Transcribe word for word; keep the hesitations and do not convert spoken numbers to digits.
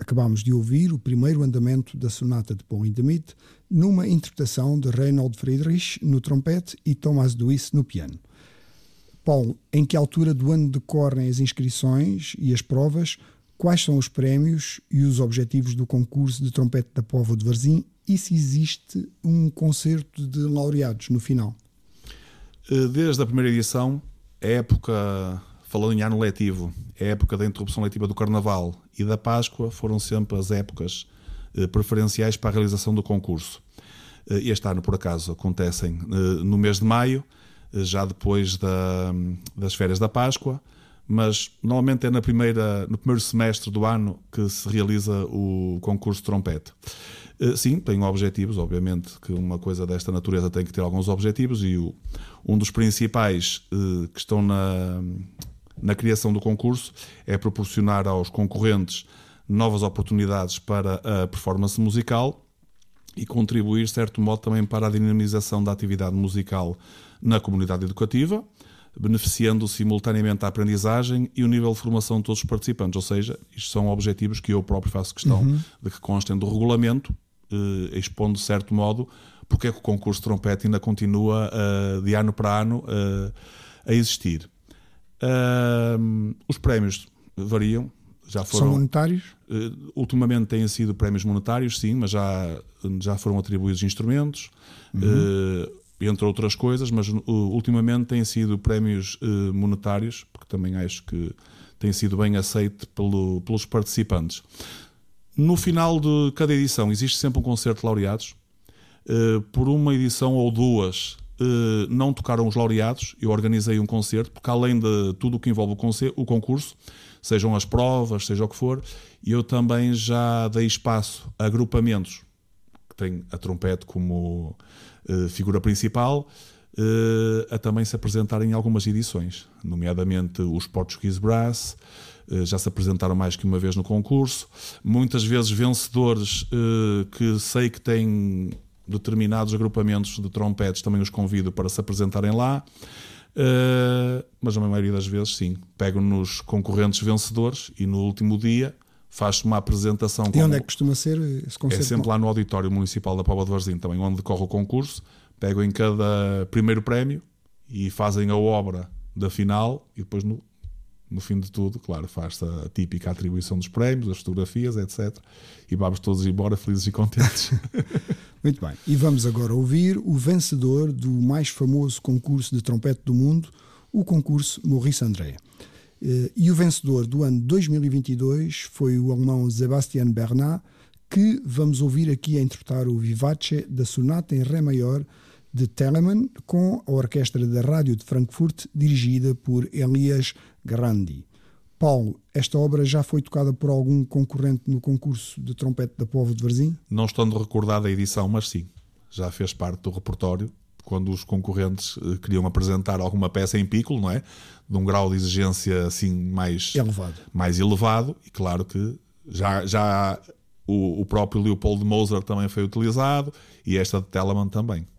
Acabámos de ouvir o primeiro andamento da sonata de Paul Hindemith numa interpretação de Reinhold Friedrich no trompete e Thomas Duis no piano. Paulo, em que altura do ano decorrem as inscrições e as provas? Quais são os prémios e os objetivos do concurso de trompete da Póvoa de Varzim e se existe um concerto de laureados no final? Desde a primeira edição, a época, falando em ano letivo, a época da interrupção letiva do Carnaval e da Páscoa foram sempre as épocas preferenciais para a realização do concurso. Este ano, por acaso, acontecem no mês de maio, já depois da, das férias da Páscoa, mas normalmente é na primeira, no primeiro semestre do ano que se realiza o concurso de trompete. Sim, tem objetivos, obviamente que uma coisa desta natureza tem que ter alguns objetivos e o, um dos principais eh, que estão na, na criação do concurso é proporcionar aos concorrentes novas oportunidades para a performance musical e contribuir, de certo modo, também para a dinamização da atividade musical na comunidade educativa, beneficiando simultaneamente a aprendizagem e o nível de formação de todos os participantes. Ou seja, isto são objetivos que eu próprio faço questão uhum. de que constem do regulamento, eh, expondo, de certo modo, porque é que o concurso de trompete ainda continua uh, de ano para ano uh, a existir. Uh, os prémios variam. Já foram, são monetários? Uh, ultimamente têm sido prémios monetários, sim, mas já, já foram atribuídos instrumentos, uhum. uh, entre outras coisas, mas uh, ultimamente têm sido prémios uh, monetários, porque também acho que tem sido bem aceito pelo, pelos participantes. No final de cada edição existe sempre um concerto de laureados. Uh, por uma edição ou duas uh, não tocaram os laureados, eu organizei um concerto, porque além de tudo o que envolve o, concerto, o concurso, sejam as provas, seja o que for, eu também já dei espaço a agrupamentos que têm a trompete como uh, figura principal, uh, a também se apresentarem em algumas edições, nomeadamente os Portuguese Brass, uh, já se apresentaram mais que uma vez no concurso, muitas vezes vencedores uh, que sei que têm determinados agrupamentos de trompetes, também os convido para se apresentarem lá. Uh, mas na maioria das vezes sim, pego nos concorrentes vencedores e no último dia faço uma apresentação. E como... onde é que costuma ser esse concerto? É sempre lá no auditório municipal da Póvoa de Varzim, também onde decorre o concurso. Pego em cada primeiro prémio e fazem a obra da final e depois no, no fim de tudo, claro, faz-se a típica atribuição dos prémios, as fotografias, etcétera. E vamos todos embora felizes e contentes. Muito bem, e vamos agora ouvir o vencedor do mais famoso concurso de trompete do mundo, o concurso Maurice André. E o vencedor do ano dois mil e vinte e dois foi o alemão Sebastian Bernat, que vamos ouvir aqui a interpretar o Vivace da sonata em Ré maior de Telemann, com a orquestra da Rádio de Frankfurt, dirigida por Elias Grandi. Paulo, esta obra já foi tocada por algum concorrente no concurso de trompete da Póvoa de Varzim? Não estando recordada a edição, mas sim, já fez parte do repertório, quando os concorrentes eh, queriam apresentar alguma peça em piccolo, não é? De um grau de exigência assim mais elevado, mais elevado e claro que já, já o, o próprio Leopold Moser também foi utilizado e esta de Telemann também.